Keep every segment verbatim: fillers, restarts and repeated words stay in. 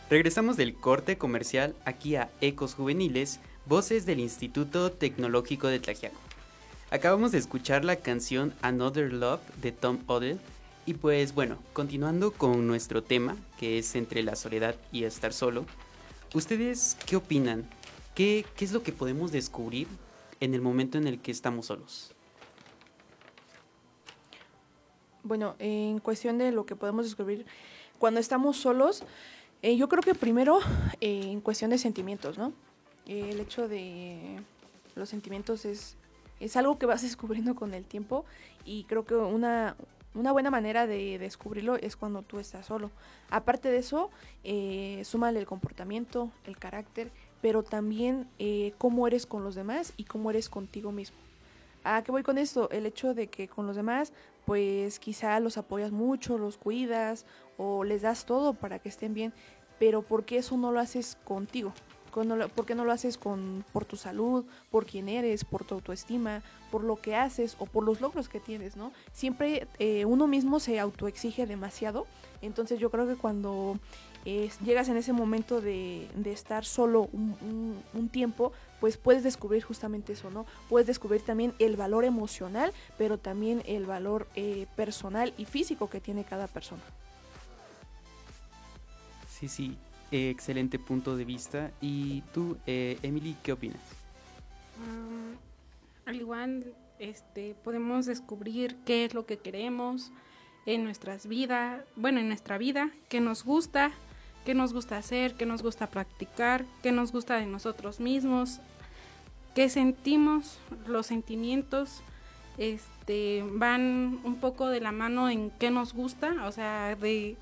Regresamos del corte comercial aquí a Ecos Juveniles, voces del Instituto Tecnológico de Tlaxiaco. Acabamos de escuchar la canción Another Love de Tom Odell y pues bueno, continuando con nuestro tema, que es entre la soledad y estar solo, ¿ustedes qué opinan? ¿Qué, qué es lo que podemos descubrir en el momento en el que estamos solos? Bueno, en cuestión de lo que podemos descubrir cuando estamos solos, eh, yo creo que primero eh, en cuestión de sentimientos, ¿no? Eh, el hecho de los sentimientos es, es algo que vas descubriendo con el tiempo y creo que una, una buena manera de descubrirlo es cuando tú estás solo. Aparte de eso, eh, súmale el comportamiento, el carácter, pero también eh, cómo eres con los demás y cómo eres contigo mismo. ¿A qué voy con esto? El hecho de que con los demás, pues quizá los apoyas mucho, los cuidas o les das todo para que estén bien, pero ¿por qué eso no lo haces contigo? ¿Por qué no lo haces con, por tu salud, por quién eres, por tu autoestima, por lo que haces o por los logros que tienes, ¿no? Siempre eh, uno mismo se autoexige demasiado, entonces yo creo que cuando eh, llegas en ese momento de, de estar solo un, un, un tiempo, pues puedes descubrir justamente eso, ¿no? Puedes descubrir también el valor emocional, pero también el valor eh, personal y físico que tiene cada persona. Sí, sí, eh, excelente punto de vista. ¿Y tú, eh, Emily, qué opinas? Um, al igual, este, podemos descubrir qué es lo que queremos en nuestras vidas, bueno, en nuestra vida, qué nos gusta, qué nos gusta hacer, qué nos gusta practicar, qué nos gusta de nosotros mismos, qué sentimos, los sentimientos este, van un poco de la mano en qué nos gusta, o sea, de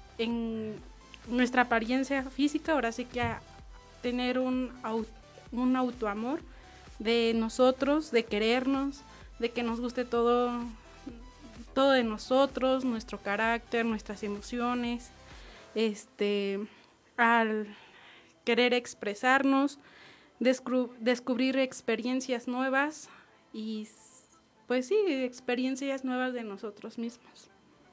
en nuestra apariencia física, ahora sí que a tener un, un autoamor de nosotros, de querernos, de que nos guste todo, todo de nosotros, nuestro carácter, nuestras emociones, este, al querer expresarnos, descub- descubrir experiencias nuevas y pues sí, experiencias nuevas de nosotros mismos.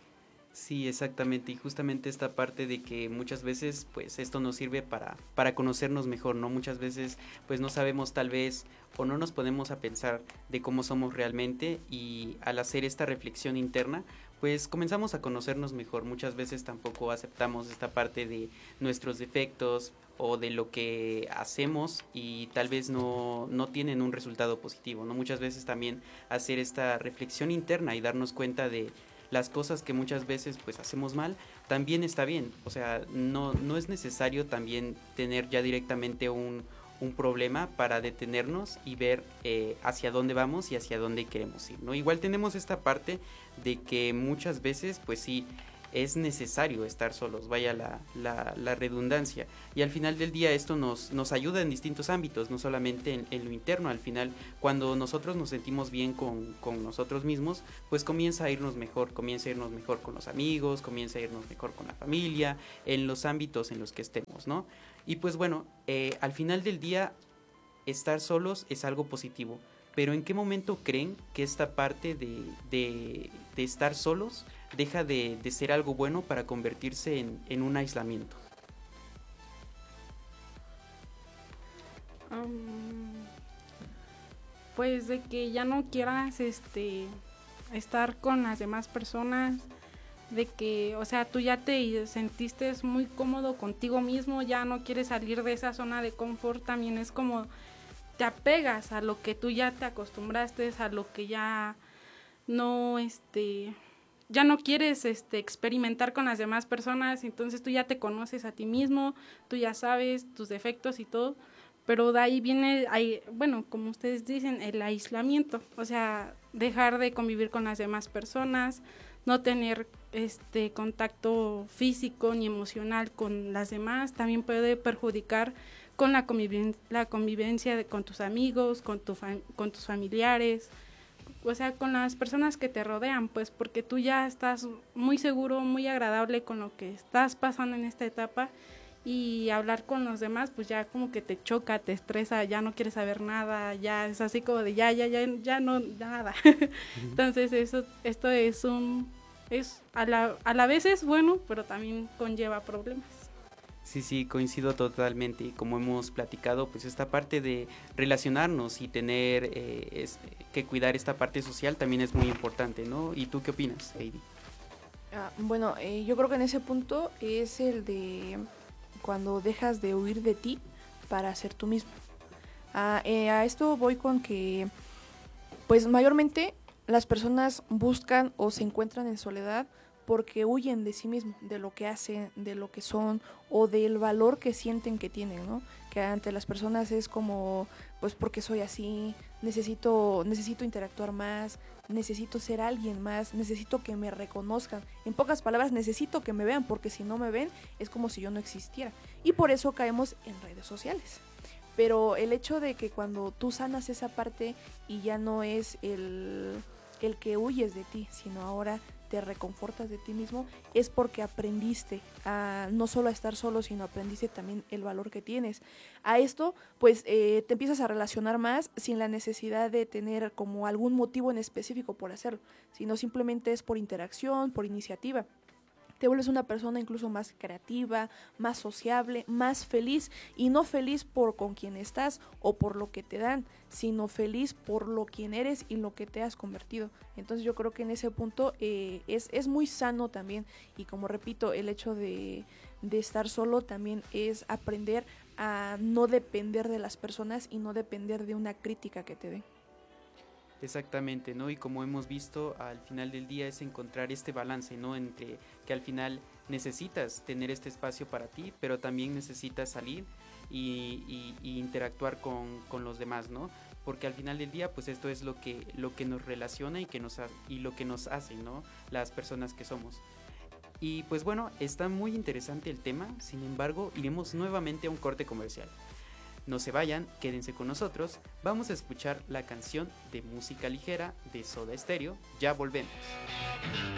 Sí, exactamente, y justamente esta parte de que muchas veces pues esto nos sirve para, para conocernos mejor, ¿no? Muchas veces pues no sabemos tal vez o no nos ponemos a pensar de cómo somos realmente y al hacer esta reflexión interna pues comenzamos a conocernos mejor. Muchas veces tampoco aceptamos esta parte de nuestros defectos o de lo que hacemos y tal vez no, no tienen un resultado positivo, ¿no? Muchas veces también hacer esta reflexión interna y darnos cuenta de las cosas que muchas veces pues hacemos mal, también está bien, o sea, no, no es necesario también tener ya directamente un, un problema para detenernos y ver eh, hacia dónde vamos y hacia dónde queremos ir, ¿no? Igual tenemos esta parte de que muchas veces pues sí, es necesario estar solos, vaya la, la, la redundancia, y al final del día esto nos, nos ayuda en distintos ámbitos, no solamente en, en lo interno. Al final cuando nosotros nos sentimos bien con, con nosotros mismos, pues comienza a irnos mejor, comienza a irnos mejor con los amigos, comienza a irnos mejor con la familia, en los ámbitos en los que estemos, ¿no? Y pues bueno, eh, al final del día estar solos es algo positivo, pero ¿en qué momento creen que esta parte de, de, de estar solos deja de, de ser algo bueno para convertirse en, en un aislamiento? Um, pues de que ya no quieras este estar con las demás personas, de que, o sea, tú ya te sentiste muy cómodo contigo mismo, ya no quieres salir de esa zona de confort, también es como te apegas a lo que tú ya te acostumbraste, a lo que ya no, este, ya no quieres este, experimentar con las demás personas, entonces tú ya te conoces a ti mismo, tú ya sabes tus defectos y todo, pero de ahí viene, ahí, bueno, como ustedes dicen, el aislamiento, o sea, dejar de convivir con las demás personas, no tener este contacto físico ni emocional con las demás, también puede perjudicar con la, conviven- la convivencia de, con tus amigos, con, tu fam- con tus familiares, o sea, con las personas que te rodean, pues porque tú ya estás muy seguro, muy agradable con lo que estás pasando en esta etapa y hablar con los demás, pues ya como que te choca, te estresa, ya no quieres saber nada, ya es así como de ya, ya, ya, ya no, ya nada. Entonces eso, esto es un, es a la, a la vez es bueno, pero también conlleva problemas. Sí, sí, coincido totalmente. Como hemos platicado, pues esta parte de relacionarnos y tener eh, es, que cuidar esta parte social también es muy importante, ¿no? ¿Y tú qué opinas, Heidi? Ah, bueno, eh, yo creo que en ese punto es el de cuando dejas de huir de ti para ser tú mismo. Ah, eh, a esto voy con que, pues mayormente las personas buscan o se encuentran en soledad porque huyen de sí mismos, de lo que hacen, de lo que son o del valor que sienten que tienen, ¿no? Que ante las personas es como, pues porque soy así, necesito, necesito interactuar más, necesito ser alguien más, necesito que me reconozcan. En pocas palabras, necesito que me vean, porque si no me ven es como si yo no existiera. Y por eso caemos en redes sociales. Pero el hecho de que cuando tú sanas esa parte y ya no es el, el que huyes de ti, sino ahora te reconfortas de ti mismo, es porque aprendiste a no solo a estar solo, sino aprendiste también el valor que tienes. A esto, pues eh, te empiezas a relacionar más sin la necesidad de tener como algún motivo en específico por hacerlo, sino simplemente es por interacción, por iniciativa. Te vuelves una persona incluso más creativa, más sociable, más feliz, y no feliz por con quien estás o por lo que te dan, sino feliz por lo quien eres y lo que te has convertido. Entonces yo creo que en ese punto eh, es, es muy sano también, y como repito, el hecho de, de estar solo también es aprender a no depender de las personas y no depender de una crítica que te den. Exactamente, ¿no? Y como hemos visto, al final del día es encontrar este balance, ¿no? Entre que al final necesitas tener este espacio para ti, pero también necesitas salir y, y, y interactuar con, con los demás, ¿no? Porque al final del día, pues esto es lo que, lo que nos relaciona y, que nos ha, y lo que nos hace, ¿no? Las personas que somos. Y pues bueno, está muy interesante el tema, sin embargo, iremos nuevamente a un corte comercial. No se vayan, quédense con nosotros, vamos a escuchar la canción de música ligera de Soda Stereo, ya volvemos.